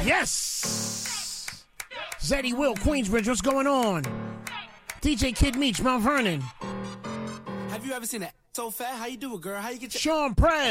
Yes! Zeddy Will, Queensbridge, what's going on? DJ Kid Meech, Mount Vernon. Have you ever seen a so fat? How you do it, girl? How you get your... Sean Prez.